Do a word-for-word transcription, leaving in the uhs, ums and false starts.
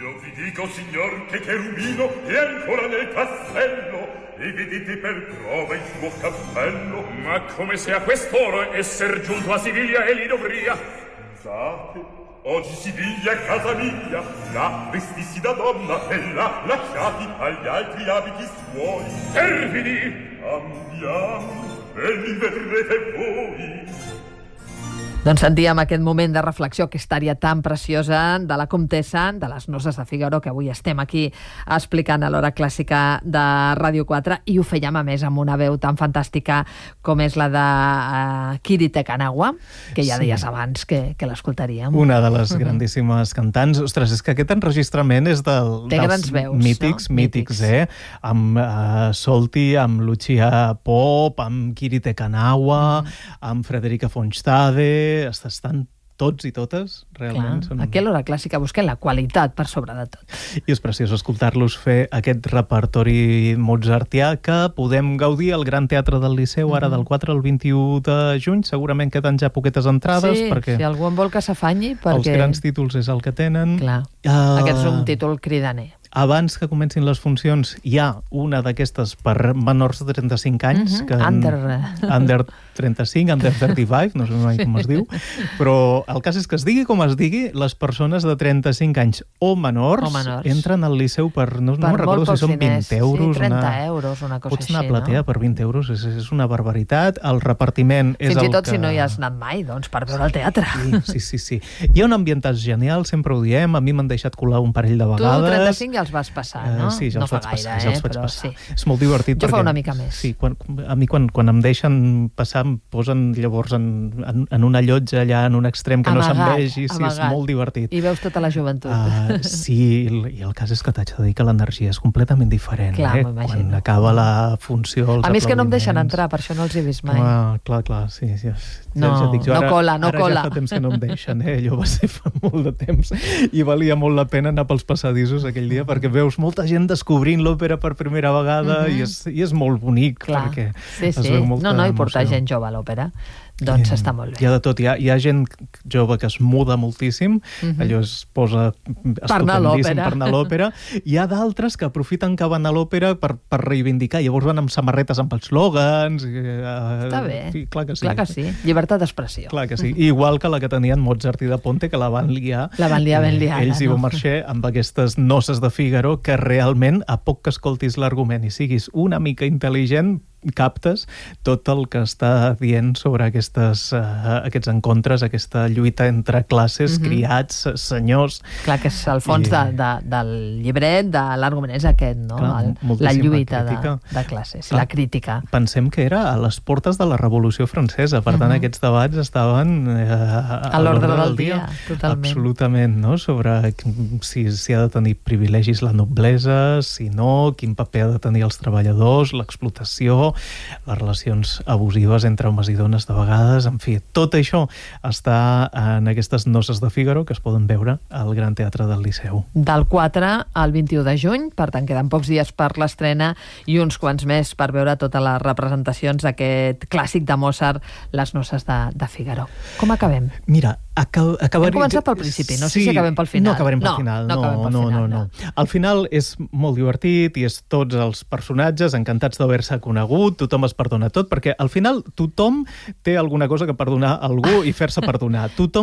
Io vi dico, signor, che Cherubino è ancora nel castello e vedete per prova il suo cappello. Ma come se a quest'ora esser giunto a Siviglia e lì dovria. Scusate, oggi Siviglia è casa mia, là vestissi da donna e là lasciati agli altri abiti suoi. Perfidi! Andiamo e li vedrete voi. Doncs sentíem aquest moment de reflexió, que estaria tan preciosa, de la comtessa, de les Noces de Fígaro, que avui estem aquí explicant a l'Hora Clàssica de Ràdio quatre, i ho fèiem, a més, amb una veu tan fantàstica com és la de uh, Kirite Kanawa, que ja sí. deies abans que, que l'escoltaríem. Una de les grandíssimes cantants. Ostres, és que aquest enregistrament és del, Té dels veus, mítics, no? mítics, eh? Amb uh, Solti, amb Lucia Pop, amb Kirite Kanawa, mm. amb Frederica von Stade. Estan tots i totes, realment. Clar, són... aquí a l'Hora Clàssica busquem la qualitat per sobre de tot. I és preciós escoltar-los fer aquest repertori mozartià que podem gaudir al Gran Teatre del Liceu, mm-hmm. ara del quatre al vint-i-u de juny. Segurament queden ja poquetes entrades. Sí, perquè si algú en vol que s'afanyi, perquè... Els grans títols és el que tenen. Clar, uh... aquest és un títol cridaner. Abans que comencin les funcions, hi ha una d'aquestes per menors de trenta-cinc anys. Mm-hmm. que en... Under... Under trenta-cinc, under trenta-cinc, no sé mai com es diu, però el cas és que es digui com es digui, les persones de trenta-cinc anys o menors, o menors. entren al Liceu per, no, per no recordo si són vint euros. Sí, trenta una... euros, una cosa Pots així, anar a platea no? per vint euros, és, és una barbaritat. El repartiment és Fins el i tot que... si no hi has anat mai, doncs, per veure el teatre. Sí, sí, sí, sí. Hi ha un ambientat genial, sempre ho diem, a mi m'han deixat colar un parell de vegades. Tu trenta-cinc ja els vas passar, no? Uh, sí, ja no els vaig gaire, passar, ja els eh? vaig Però passar. sí. És molt divertit. Jo perquè, fa una mica més. Sí, quan, a mi quan, quan em deixen passar em posen llavors en, en, en una llotja allà en un extrem que amagat, no se'n vegi, sí, amagat. és molt divertit. I veus tota la joventut. Uh, sí, i el cas és que t'haig de dir que l'energia és completament diferent. Clar, eh? m'imagino. Quan acaba la funció, els a mi és que no em deixen aplaudiments. entrar, per això no els he vist mai. Ah, clar, clar, sí. sí. No, ja, ja dic, jo, no ara, cola, no ara cola. ja fa temps que no em deixen, eh? Allò va ser fa molt de temps i valia molt la pena anar pels passadissos aquell dia perquè veus molta gent descobrint l'òpera per primera vegada mm-hmm. i, és, i és molt bonic. Clar. Perquè sí, sí. es veu molta no, no, i portar emoció. gent jove a l'òpera doncs I, està molt bé. Hi ha de tot, hi ha, hi ha gent jove que es muda moltíssim, mm-hmm. allò es posa estupendíssim per anar a l'òpera. Hi ha d'altres que aprofiten que van a l'òpera per, per reivindicar, llavors van amb samarretes amb eslògans. Uh, està bé, sí, clar que sí. clar que sí. Llibertat d'expressió. Clar que sí. Igual que la que tenien Mozart i de Ponte, que la van liar. La van liar ben liada. Ells i no? Beaumarchais amb aquestes Noces de Fígaro, que realment, a poc que escoltis l'argument i siguis una mica intel·ligent, captes tot el que està dient sobre aquestes, uh, aquests encontres, aquesta lluita entre classes, mm-hmm. criats, senyors... Clar, que és el fons I... de, de, del llibret, de l'argument és aquest, no? Clar, el, la lluita de, de classes, Clar, la crítica. Pensem que era a les portes de la Revolució Francesa, per tant, mm-hmm. aquests debats estaven eh, a, a l'ordre del, del dia, dia. Totalment. Absolutament, no? Sobre si, si ha de tenir privilegis la noblesa, si no, quin paper ha de tenir els treballadors, l'explotació, les relacions abusives entre homes i dones de vegades, en fi, tot això està en aquestes Noces de Fígaro que es poden veure al Gran Teatre del Liceu. Del quatre al vint-i-u de juny, per tant queden pocs dies per l'estrena i uns quants més per veure totes les representacions d'aquest clàssic de Mozart, les Noces de, de Fígaro. Com acabem? Mira, Acab acabaré... Hem començat pel principi, no sé sí, si acabem pel final. No acabarem pel no, final, no, no, no, no, final, no, no, no. Al final és molt divertit i és tots els personatges encantats d'haver-se conegut, tothom es perdona tot, perquè al final tothom té alguna cosa que perdonar a algú i fer-se perdonar. Tothom